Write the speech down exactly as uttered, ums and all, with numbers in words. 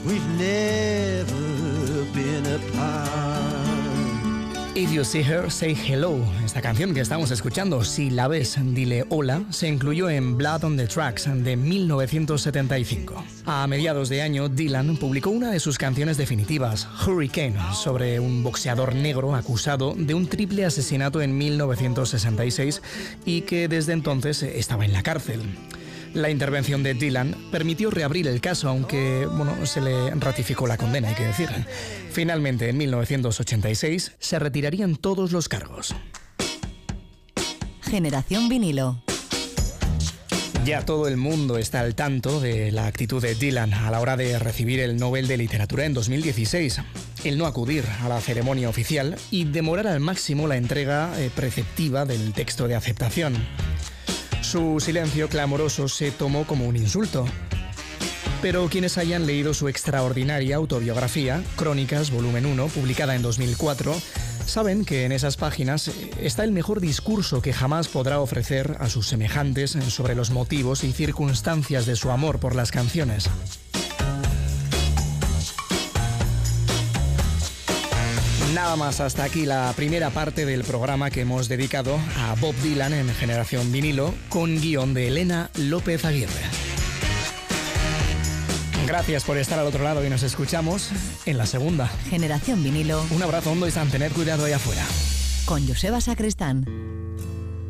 we've never been apart. If You See Her, Say Hello. Esta canción que estamos escuchando, si la ves, dile hola, se incluyó en Blood on the Tracks de mil novecientos setenta y cinco. A mediados de año, Dylan publicó una de sus canciones definitivas, Hurricane, sobre un boxeador negro acusado de un triple asesinato en mil novecientos sesenta y seis y que desde entonces estaba en la cárcel. La intervención de Dylan permitió reabrir el caso, aunque bueno, se le ratificó la condena, hay que decir. Finalmente, en mil novecientos ochenta y seis, se retirarían todos los cargos. Generación vinilo. Ya todo el mundo está al tanto de la actitud de Dylan a la hora de recibir el Nobel de Literatura en dos mil dieciséis. El no acudir a la ceremonia oficial y demorar al máximo la entrega eh, preceptiva del texto de aceptación. Su silencio clamoroso se tomó como un insulto. Pero quienes hayan leído su extraordinaria autobiografía, Crónicas, volumen uno, publicada en dos mil cuatro, saben que en esas páginas está el mejor discurso que jamás podrá ofrecer a sus semejantes sobre los motivos y circunstancias de su amor por las canciones. Nada más, hasta aquí la primera parte del programa que hemos dedicado a Bob Dylan en Generación Vinilo, con guión de Elena López Aguirre. Gracias por estar al otro lado y nos escuchamos en la segunda. Generación Vinilo. Un abrazo hondo y tened cuidado allá afuera. Con Joseba Sacristán.